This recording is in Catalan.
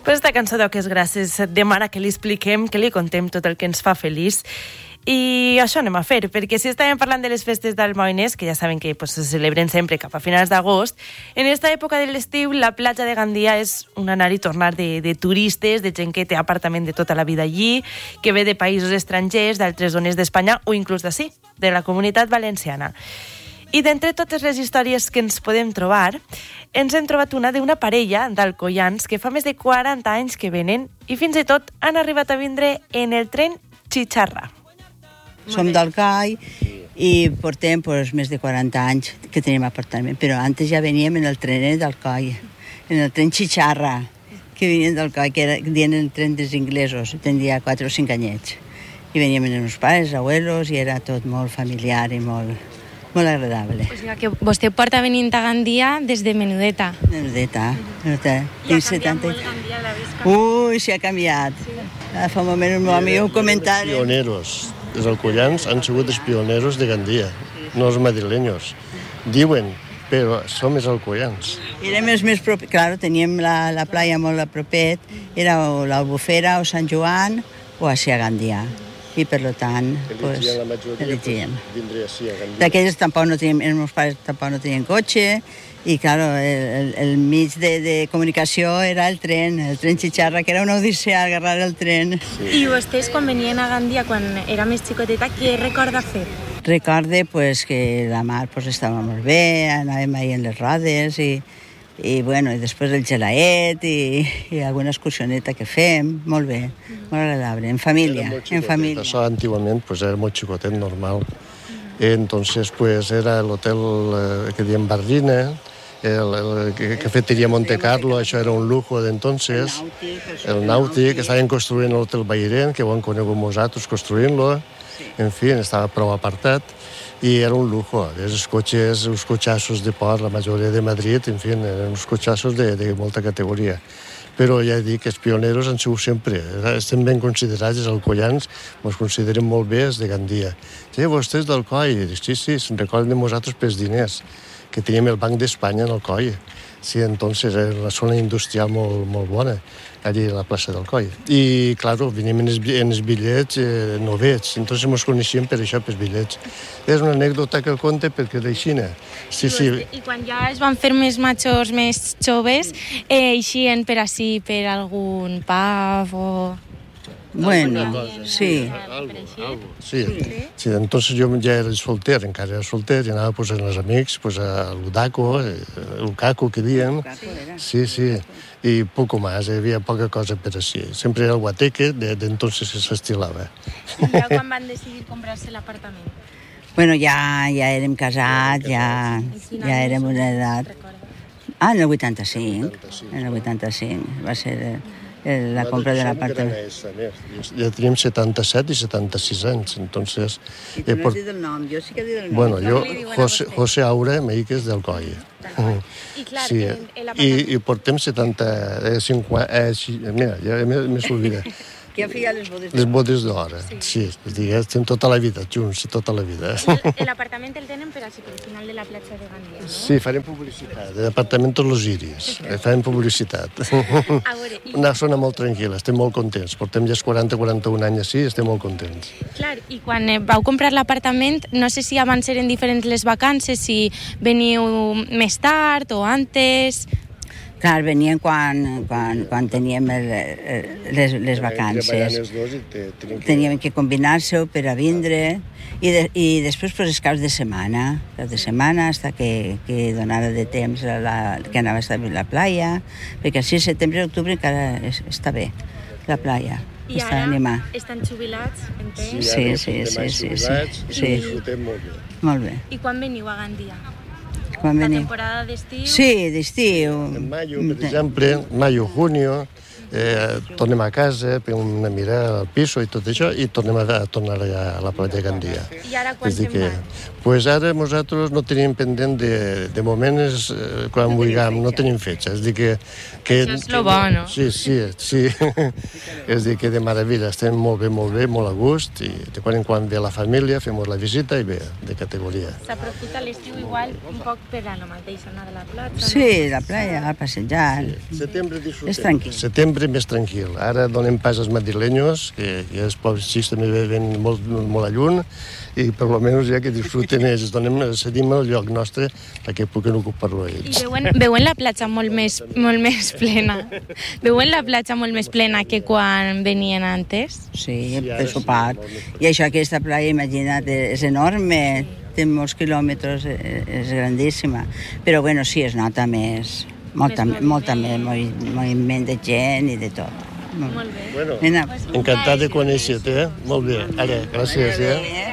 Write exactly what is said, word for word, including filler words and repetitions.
Pues esta cançó d'Oques Grasses demana que li expliquem, que li contem tot el que ens fa feliç. I això anem a fer, perquè si estàvem parlant de les festes d'Almoines, que ja saben que pues, se celebren sempre cap a finals d'agost, en aquesta època de l'estiu la platja de Gandia és un anar i tornar de, de turistes, de gent que té apartament de tota la vida allí, que ve de països estrangers, d'altres zones d'Espanya o inclús d'ací, de la Comunitat Valenciana. I d'entre totes les històries que ens podem trobar, ens hem trobat una d'una parella d'alcoians que fa més de quaranta anys que venen i fins i tot han arribat a vindre en el tren Chicharra. Som d'Alcoi i portem pues, més de quaranta anys que tenim apartament, però antes ja veníem en el trenet d'Alcoi, en el tren Chicharra, que venien d'Alcoi, que era, dient el tren dels inglesos, tenia quatre o cinc anyets. I veníem amb els pares, abuelos, i era tot molt familiar i molt, molt agradable. O sigui que vostè porta venint a Gandia des de menudeta. Menudeta. menudeta. I ha canviat molt Gandia, l'ha vist canviar? Ui, sí, ha canviat. Sí. Fa un moment un meu amic ho comentava. Pioneros. Els alcoians han sigut els pioneros de Gandia, no els madrileños. Diuen, però som els alcoians. Érem els més propers, clar, teníem la, la playa molt a propet, era o l'Albufera o Sant Joan o així a Gandia. I per tant, pues, elegíem la majoria, elegíem. Pues, vindria així a Gandia. D'aquells tampoc no tenien, els meus pares tampoc no tenien cotxe, i claro, el, el, el mig de, de comunicació era el tren, el tren Chicharra, que era una odissea agarrar el tren. Sí. I vostès, quan venien a Gandia, quan era més xicoteta, què recorda fer? Recorde pues, que la mar pues, estava molt bé, anàvem ahí en les rodes i, i, bueno, i després el gelaet i, i alguna excursioneta que fem, molt bé, mm. molt agradable, en família, en família. Això antiguament pues, era molt xicotet, normal. Entonces, pues, era l'hotel eh, que diem Bardina, el, el, el cafeteria Monte Carlo, això era un lujo d'entonces, el Nàutic, que estaven construint l'hotel Bairén, que ho han conegut nosaltres construint-lo, en fi, estava prou apartat, i era un lujo. Els cotxes, els cotxassos de port, la majoria de Madrid, en fi, eren uns cotxassos de, de molta categoria. Però ja dic que els pioneros han sigut sempre. Estem ben considerats, els alcoians, ens consideren molt bé els de Gandia. Sí, vostès d'Alcoi? Sí, sí, se'n recorden de nosaltres pels diners, que teníem el Banc d'Espanya en Alcoi. Sí, entonces era una zona industrial molt, molt bona, allí a la plaça d'Alcoi. I, claro, veníem en els, en els bitllets eh, novets, entonces ens coneixíem per això, pels bitllets. És una anècdota que el conte perquè era aixina. Sí, sí. I quan ja es van fer més majors, més joves, eh, eixien per així, per algun pub o... Bueno, sí. Algo, algo. Sí, sí, entonces jo ja era solter, encara era solter, i anava pues, amb els amics pues, a l'Udaco, el Caco, que diem. Sí, sí, i poco más, hi havia poca cosa per així. Sempre era el guateque, d'entonces se s'estilava. I ja quan van decidir comprar-se l'apartament? Bueno, ja, ja érem casats, ja, ja érem una edat... Ah, en el vuitanta-cinc, en el vuitanta-cinc, va ser... la compra de l'apartament. Ja teníem setanta-set i setanta-sis anys, entonces... I tu no has dit el nom, jo sí que he dit el nom. Bueno, jo, José, José Aure Meíquez del Coll. I clar, sí, i, i portem setanta... Eh, cinquanta, eh, mira, ja m'he oblidat. Que ha ficat les bodes d'hora. Les bodes d'hora, sí. sí. És dir, estem tota la vida junts, tota la vida. L'apartament el tenen per així, per al final de la platja de Gandia, no? Sí, farem publicitat. L'apartament Los Iris. Farem publicitat. A veure, i... Una zona molt tranquil·la, estem molt contents. Portem ja quaranta a quaranta-un anys així, estem molt contents. Clar, i quan vau comprar l'apartament, no sé si abans eren diferents les vacances, si veniu més tard o antes... Clar, venien quan, quan, quan teníem el, les, les vacances. Teníem que combinar-se per a vindre i, de, i després pues, els caps de setmana, caps de setmana, fins que, que donara de temps a la, que anava a estar a la playa, perquè així setembre i octubre encara es, està bé, la playa. I està ara animar. Estan jubilats, entenc? Sí, sí, sí, sí, sí, sí. Disfrutem molt bé. Molt bé. I quan veniu a Gandia? Quan la veniu? Temporada d'estiu? Sí, d'estiu. En mayo, per exemple, mayo, junio, eh, tornem a casa, fem una mirada al piso i tot això, i tornem a, a tornar a la platja Gandia. I ara quan se'n que, van? Pues ara nosaltres no tenim pendent de, de moment, és, eh, quan no vulguem, no tenim fetge. És dir que... que això és lo bo, no? Sí, sí, sí. És dir que de meravella, estem molt bé, molt bé, molt a gust, i de quan en quan ve la família, fem la visita i bé, de categoria. S'aprofita l'estiu igual un poc per a lo mateix, anar de la platja? Sí, la playa, a passejar. Sí. Setembre disfrutem. És tranquil. Setembre sempre més tranquil. Ara donem pas als madrileños, que, que els pobres xics també ven molt, molt a lluny, i per lo menos ja que disfruten ells, donem, cedim el lloc nostre perquè puguin ocupar-lo ells. I veuen, veuen la platja molt més, molt més plena. Veuen la platja molt més plena que quan venien antes? Sí, per sopar. I això, aquesta platja, imagina't, és enorme, té molts quilòmetres, és grandíssima. Però bueno, sí, es nota més, molta més, molta més moviment de gent i de tot. Molt bé. Bueno, encantat de conèixer-te, eh? Molt bé. Ara, gràcies, eh?